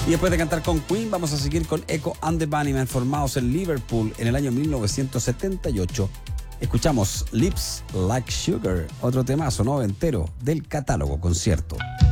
Y después de cantar con Queen, vamos a seguir con Echo and the Bunnymen, formados en Liverpool en el año 1978. Escuchamos Lips Like Sugar, otro temazo noventero del catálogo concierto.